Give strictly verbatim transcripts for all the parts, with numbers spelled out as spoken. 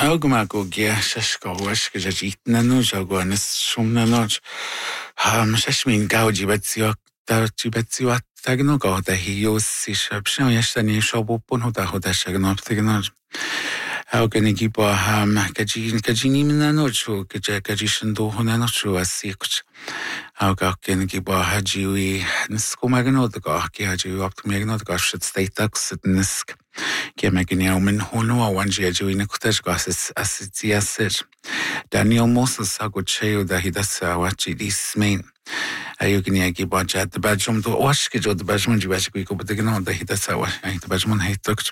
Augumago gia shashkawash kajitna no jaguanis shumna noch. Um shashmin gauji betsiok darji betsiok tagno gauda hios ishapshan yashtani shobupun hoda hoda shagnop tignoj. Auganigi baham kajin kajini minanochu kaja kajishindo honanochu asikuch. Augakenigi bahajiwi niskumaganodaga kiaji optimaganodaga should stay taxed nisk. Gemegini min hono wanji ajuwi nikutash asitiasir. Daniel Moses agucheo da hidasa wachi dis main. Ayugini agi baja the bedroom to washkijo the bedroom jibashiki ko budigno da hidasa wa the bedroom hituk.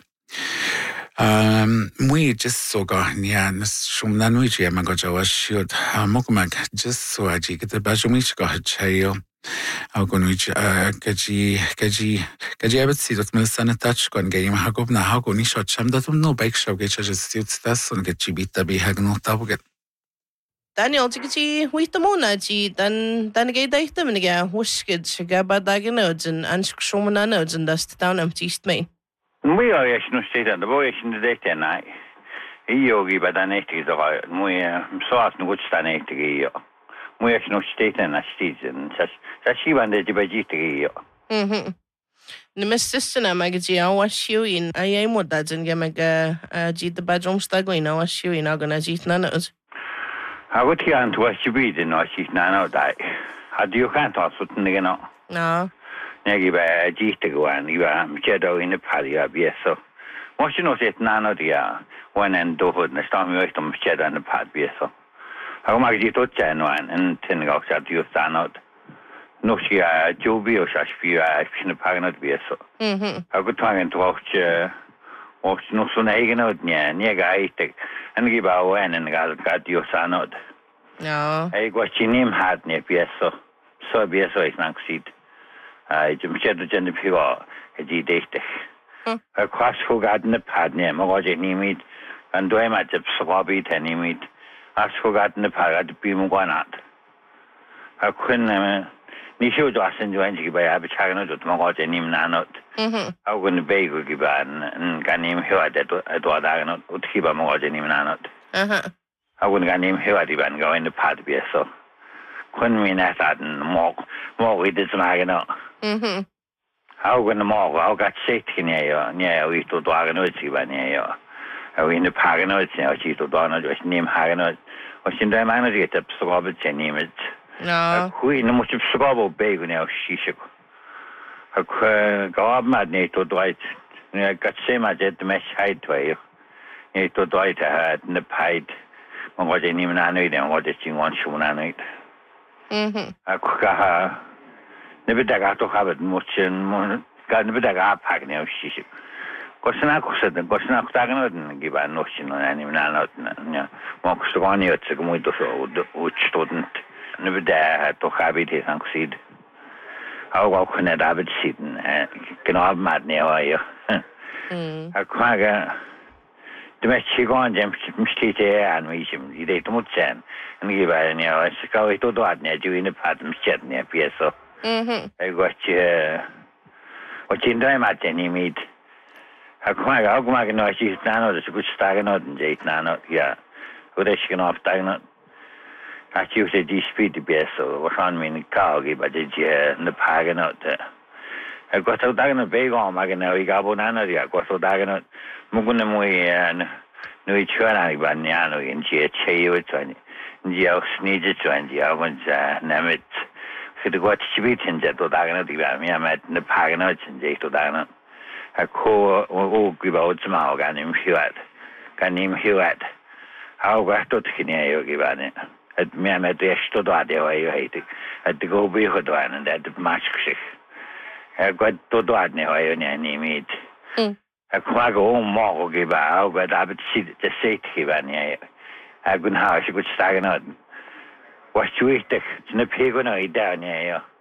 Um, we just so ga nia shumnan we je magaja washud mokmag just so aji get the bedroom ich ga chayo. Augunwich kaji kaji kaji abet si dot mil sana touch kon game hagob na hagoni shot sham datum no bike show get just suits das on get chibita be hag no tabuget. Daniel, ti wita mona ti dan dan ge daita miniga huskid shiga badagen odin an shumana odin dust down am tist main. We are yes no state and the boy in the data night. Yogi badaneti the muy so as no good staneti. We are no state and a season such that she wanted to be jitty. Mhm. The Mississina magazine I was you in I am what that's in Yamaga jit the bedroom staggling I was you in organization none. I would hear to what you read in what she's now die. How do you can't also again? No. Negi by a G to go and you are shadow in the party of yes. So, what you know, it none of the one and do and the stormy waste of shadow and the part yes. So, how much you thought one and ten goes out you stand out. No, she a Joby or Shashpia, in the parent yes. So, I could try and watch. Och no så egen ut nya nya gaite and give our en and got got you sanod. No. I got chinim hat ne pieso. So pieso is not seat. I jum chedo jen the pigo e di date. A cross who got in the pad ne mo je ni meet and do I just swabi tani meet. As who got in the pad at be mo gwanat. I couldn't ni show to us and join by a chagano to mo je nim nanot. Mhm. I wouldn't be good give and can name here at Edward would keep a more than him not. Uh-huh. I wouldn't get him here at even go in the part be so. Couldn't mean that and more more with this magano. Mhm. How when the more I got sick in here near we to Dwaganochi by near. I in the Paganoch now she to Donald was named Haganot. Was in the manager get up so Robert and name it. No. Who in the most obscure bag now she should. Ik ga maar niet tot uit. Ik had ze maar het mes heid twee. Niet tot uit het de heid. Maar wat je niet meer aan weet en wat je zien want zo aan weet. Mhm. Ik ga. Ne beter gaat toch hebben moet je ga ne beter gaat pakken nou zie. Kosna kosten, kosna kostagen nou geven nog zien en niet meer aan ja. Maar kosten niet het ze moet zo uitstoten. Ne beter toch hebben het aan gezien. How ook kunnen David zitten. Genau maar nee hoor. Ik vraag de mensen gaan jam steken aan wie je die deed moet zijn. En die bij nee als ik al het doet nee je in de pad met nee pieso. Mhm. Ik was je wat je in de maat niet met. Ik vraag ook maar nou als je het nou dus goed staan nou dan je nou ja. Hoe dat je kan afstaan. Als je het die speed beso, we gaan met een kou bij de je de pagen uit. Ik was ook daar een beetje aan, maar nou ik heb een ander ja, ik was ook daar een mogen mooi en nu iets gaan aan ben ja nou in je cheo zijn. Die ook snijden zijn die ook ons neem het. Het wordt speed in dat daar een die bij mij met de pagen uit zijn die tot daar. Ik hoor ook über ons maar gaan in huurt. Kan in huurt. Hou gaat tot geen ook bij het meer met de eerste dag die wij heet. Het go bij gedaan en dat mask zich. Hij gaat tot dat niet wij niet niet. Ik mag gewoon morgen geven, ook wat heb het te zeggen geven niet. Ik ben huis, ik moet zeggen uit. Was je echt, het is een pego nou daar niet ja.